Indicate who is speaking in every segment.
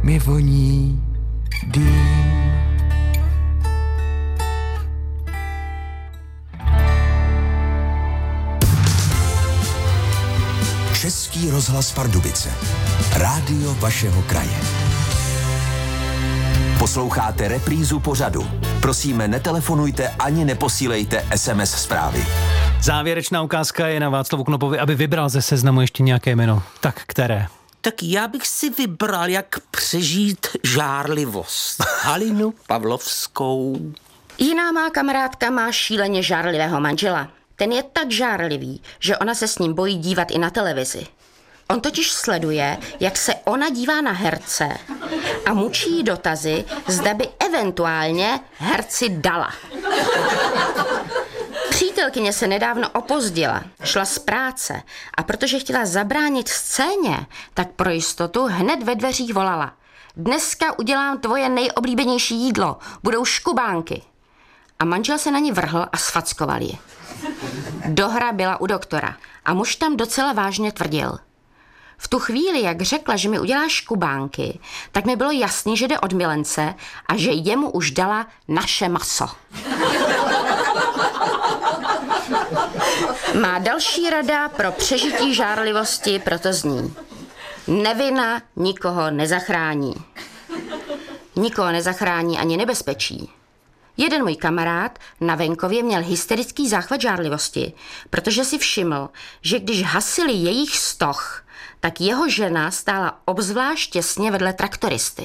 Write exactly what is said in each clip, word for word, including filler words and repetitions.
Speaker 1: mi voní dým.
Speaker 2: Český rozhlas Pardubice. Rádio vašeho kraje. Posloucháte reprízu pořadu. Prosíme, netelefonujte ani neposílejte es em es zprávy.
Speaker 3: Závěrečná ukázka je na Václavu Knopovi, aby vybral ze seznamu ještě nějaké jméno. Tak které?
Speaker 4: Tak já bych si vybral, jak přežít žárlivost. Halinu Pavlovskou.
Speaker 5: Jiná má kamarádka má šíleně žárlivého manžela. Ten je tak žárlivý, že ona se s ním bojí dívat i na televizi. On totiž sleduje, jak se ona dívá na herce a mučí jí dotazy, zda by eventuálně herci dala. Přítelkyně se nedávno opozdila, šla z práce a protože chtěla zabránit scéně, tak pro jistotu hned ve dveřích volala: dneska udělám tvoje nejoblíbenější jídlo, budou škubánky. A manžel se na ní vrhl a sfackoval ji. Dohra byla u doktora a muž tam docela vážně tvrdil. V tu chvíli, jak řekla, že mi udělá škubánky, tak mi bylo jasný, že jde od milence a že jemu už dala naše maso. Má další rada pro přežití žárlivosti proto zní: nevina nikoho nezachrání. Nikoho nezachrání ani nebezpečí. Jeden můj kamarád na venkově měl hysterický záchvat žárlivosti, protože si všiml, že když hasili jejich stoh, tak jeho žena stála obzvlášť těsně vedle traktoristy.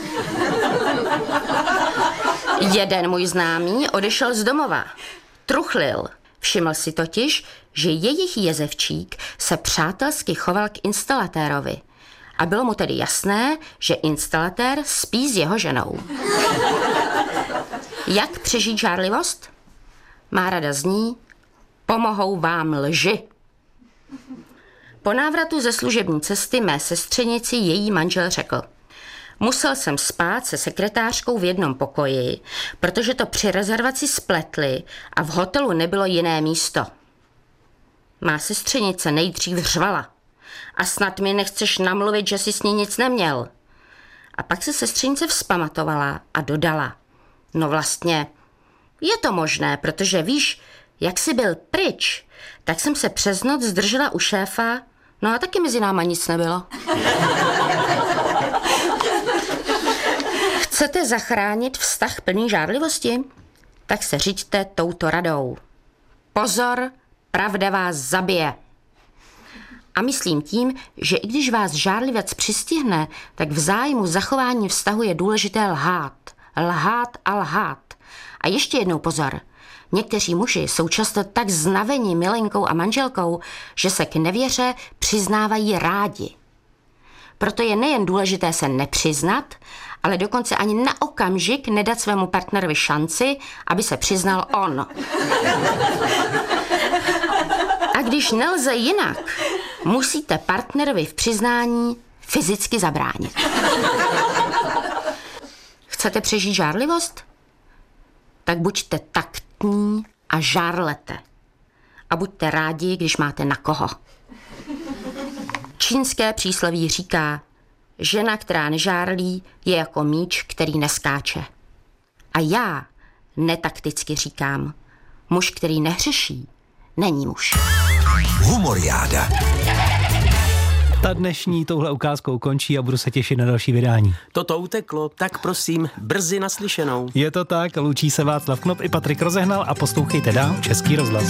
Speaker 5: Jeden můj známý odešel z domova. Truchlil. Všiml si totiž, že jejich jezevčík se přátelsky choval k instalatérovi. A bylo mu tedy jasné, že instalatér spí s jeho ženou. Jak přežít žárlivost? Má rada zní: pomohou vám lži. Po návratu ze služební cesty mé sestřenici její manžel řekl: musel jsem spát se sekretářkou v jednom pokoji, protože to při rezervaci spletli a v hotelu nebylo jiné místo. Má sestřenice nejdřív řvala: a snad mi nechceš namluvit, že jsi s ní nic neměl. A pak se sestřenice vzpamatovala a dodala: no vlastně, je to možné, protože víš, jak jsi byl pryč, tak jsem se přes noc zdržela u šéfa, no a taky mezi náma nic nebylo. Chcete zachránit vztah plný žárlivosti? Tak se řiďte touto radou. Pozor, pravda vás zabije. A myslím tím, že i když vás žárlivec přistihne, tak v zájmu zachování vztahu je důležité lhát. Lhát a lhát. A ještě jednou pozor. Někteří muži jsou často tak znaveni milenkou a manželkou, že se k nevěře přiznávají rádi. Proto je nejen důležité se nepřiznat, ale dokonce ani na okamžik nedat svému partnerovi šanci, aby se přiznal on. A když nelze jinak, musíte partnerovi v přiznání fyzicky zabránit. Chcete přežít žárlivost? Tak buďte taktní a žárlete. A buďte rádi, když máte na koho. Čínské přísloví říká: žena, která nežárlí, je jako míč, který neskáče. A já netakticky říkám: muž, který nehřeší, není muž.
Speaker 2: Humoriáda.
Speaker 3: Ta dnešní touhle ukázkou končí a budu se těšit na další vydání.
Speaker 4: Toto uteklo, tak prosím, brzy naslyšenou.
Speaker 3: Je to tak, loučí se Václav Knop i Patrik Rozehnal a poslouchejte dál Český rozhlas.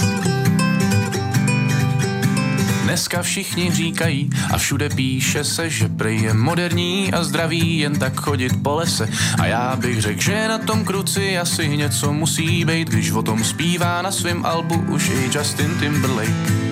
Speaker 6: Dneska všichni říkají a všude píše se, že prej je moderní a zdravý jen tak chodit po lese. A já bych řekl, že na tom kruci asi něco musí být, když o tom zpívá na svém albu už i Justin Timberlake.